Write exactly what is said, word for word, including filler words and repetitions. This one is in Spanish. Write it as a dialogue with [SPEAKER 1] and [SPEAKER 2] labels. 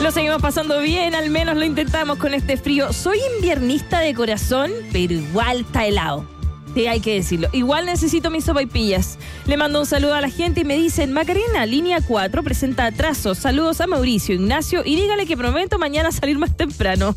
[SPEAKER 1] Lo seguimos pasando bien, al menos lo intentamos con este frío. Soy inviernista de corazón, pero igual está helado. Sí, hay que decirlo. Igual necesito mis sopaipillas. Le mando un saludo a la gente y me dicen, Macarena, línea cuatro, presenta atrasos. Saludos a Mauricio, Ignacio y dígale que prometo mañana salir más temprano.